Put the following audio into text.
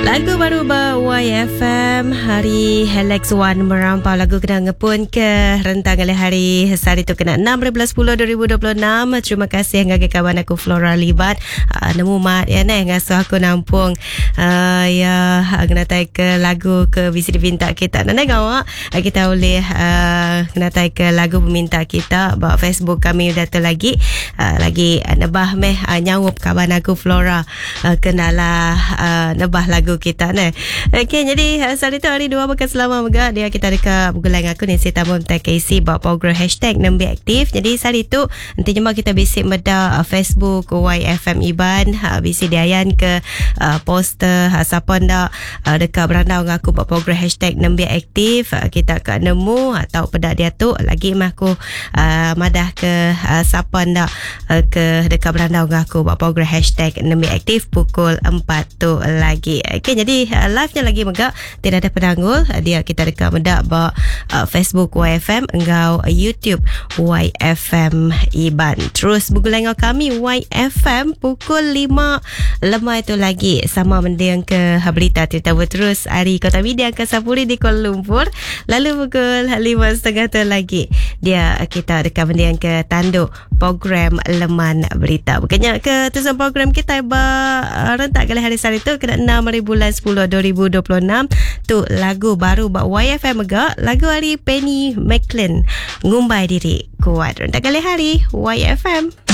Lagu baru YFM hari Alex Wan merampau lagu kena ngepun ke rentang oleh hari hari tu kena 6/10/2026. Terima kasih ngagai kawan aku Flora Libat nemu mat ya ngasuh aku nampung ya kena tai ke lagu ke visi diminta kita nak awak kita boleh kena tai ke lagu peminta kita bawa Facebook kami udah tu lagi nebah meh nyawup kawan aku Flora kenalah nebah lagu kita ni. Okey, jadi hari tu hari 2 bekas selama juga dia kita dekat bugulang aku ni si tamu KC bawa program hashtag nembi aktif. Jadi hari tu nanti jumpa kita bisik meda Facebook YFM Iban bisik diayan ke poster siapa ndak dekat berandau ngaku bawa program hashtag nembi aktif kita akan nemu atau pedak dia tu lagi mah aku madah ke siapa ndak ke dekat berandau ngaku bawa program hashtag nembi aktif pukul 4 tu lagi. Okey, jadi live-nya lagi megak tidak ada penanggul dia kita dekat medak bawa Facebook YFM engau YouTube YFM Iban. Terus bugulang kami YFM pukul 5 lemah itu lagi sama mendiang ke berita cerita terus hari Kota Media ke Sapuri di Kuala Lumpur. Lalu pukul 5.30 tu lagi dia kita dekat mendiang ke tanduk program Leman Berita. Bukannya ke tujuan program kita rentak kali hari tu kena 6 bulan 10 2026 tu lagu baru bak YFM megak lagu hari Penny McLean ngumbai diri kuat rentak kali hari YFM.